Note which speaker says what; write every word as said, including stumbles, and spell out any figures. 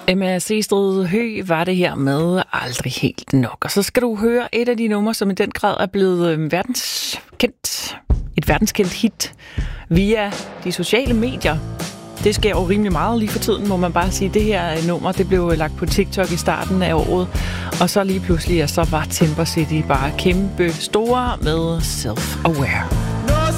Speaker 1: Emma Seestred Høgh var det her med Aldrig helt nok. Og så skal du høre et af de numre, som i den grad er blevet verdenskendt. Et verdenskendt hit via de sociale medier. Det sker jo rimelig meget lige for tiden, må man bare sige. Det her nummer, det blev lagt på TikTok i starten af året. Og så lige pludselig, så var Timber City bare kæmpe store med Self-Aware.